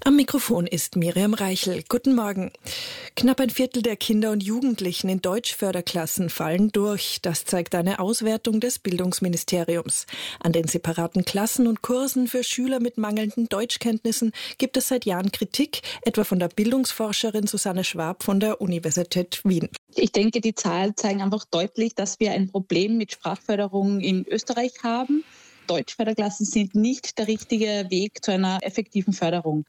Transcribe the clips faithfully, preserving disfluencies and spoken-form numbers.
Am Mikrofon ist Miriam Reichel. Guten Morgen. Knapp ein Viertel der Kinder und Jugendlichen in Deutschförderklassen fallen durch. Das zeigt eine Auswertung des Bildungsministeriums. An den separaten Klassen und Kursen für Schüler mit mangelnden Deutschkenntnissen gibt es seit Jahren Kritik, etwa von der Bildungsforscherin Susanne Schwab von der Universität Wien. Ich denke, die Zahlen zeigen einfach deutlich, dass wir ein Problem mit Sprachförderung in Österreich haben. Deutschförderklassen sind nicht der richtige Weg zu einer effektiven Förderung.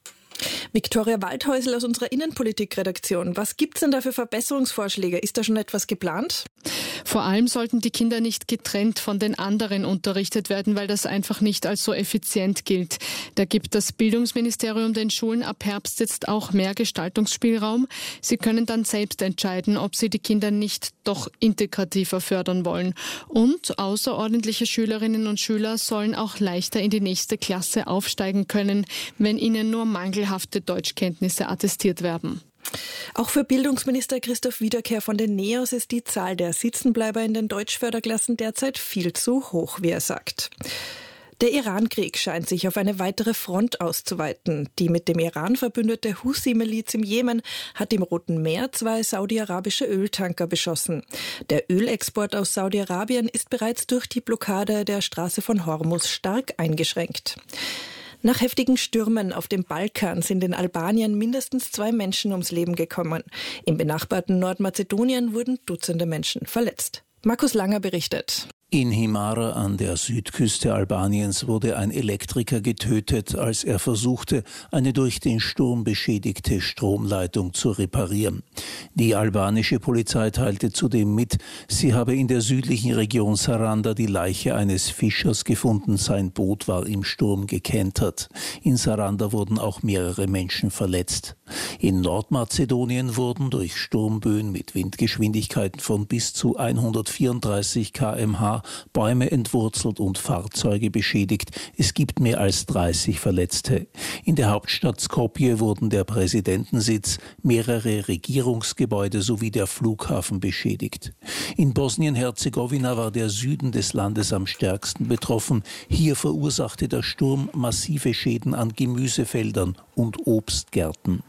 Viktoria Waldhäusl aus unserer Innenpolitik-Redaktion. Was gibt's denn da für Verbesserungsvorschläge? Ist da schon etwas geplant? Vor allem sollten die Kinder nicht getrennt von den anderen unterrichtet werden, weil das einfach nicht als so effizient gilt. Da gibt das Bildungsministerium den Schulen ab Herbst jetzt auch mehr Gestaltungsspielraum. Sie können dann selbst entscheiden, ob sie die Kinder nicht doch integrativer fördern wollen. Und außerordentliche Schülerinnen und Schüler sollen auch leichter in die nächste Klasse aufsteigen können, wenn ihnen nur mangelhafte Deutschkenntnisse attestiert werden. Auch für Bildungsminister Christoph Wiederkehr von den NEOS ist die Zahl der Sitzenbleiber in den Deutschförderklassen derzeit viel zu hoch, wie er sagt. Der Iran-Krieg scheint sich auf eine weitere Front auszuweiten. Die mit dem Iran verbündete Husi-Miliz im Jemen hat im Roten Meer zwei saudi-arabische Öltanker beschossen. Der Ölexport aus Saudi-Arabien ist bereits durch die Blockade der Straße von Hormuz stark eingeschränkt. Nach heftigen Stürmen auf dem Balkan sind in Albanien mindestens zwei Menschen ums Leben gekommen. Im benachbarten Nordmazedonien wurden Dutzende Menschen verletzt. Markus Langer berichtet. In Himara an der Südküste Albaniens wurde ein Elektriker getötet, als er versuchte, eine durch den Sturm beschädigte Stromleitung zu reparieren. Die albanische Polizei teilte zudem mit, sie habe in der südlichen Region Saranda die Leiche eines Fischers gefunden. Sein Boot war im Sturm gekentert. In Saranda wurden auch mehrere Menschen verletzt. In Nordmazedonien wurden durch Sturmböen mit Windgeschwindigkeiten von bis zu hundertvierunddreißig Kilometer pro Stunde Bäume entwurzelt und Fahrzeuge beschädigt. Es gibt mehr als dreißig Verletzte. In der Hauptstadt Skopje wurden der Präsidentensitz, mehrere Regierungsgebäude sowie der Flughafen beschädigt. In Bosnien-Herzegowina war der Süden des Landes am stärksten betroffen. Hier verursachte der Sturm massive Schäden an Gemüsefeldern und Obstgärten.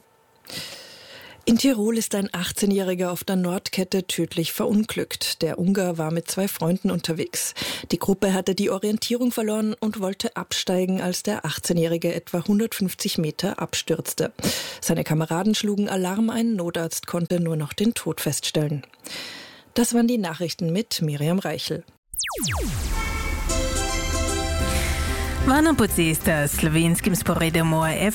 In Tirol ist ein achtzehnjähriger auf der Nordkette tödlich verunglückt. Der Ungar war mit zwei Freunden unterwegs. Die Gruppe hatte die Orientierung verloren und wollte absteigen, als der achtzehnjährige etwa hundertfünfzig Meter abstürzte. Seine Kameraden schlugen Alarm, ein Notarzt konnte nur noch den Tod feststellen. Das waren die Nachrichten mit Miriam Reichel. V nam podsesta slovenskim sporedom O R F